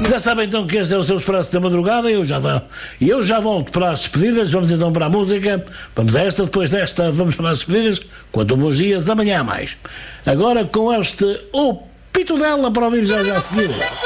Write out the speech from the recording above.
Já sabem então que este é o seu Expresso da Madrugada e eu já volto para as despedidas. Vamos então para a música. Vamos a esta, depois desta vamos para as despedidas. Quanto bons dias, amanhã há mais. Agora com este O Pito dela para ouvir já a seguir.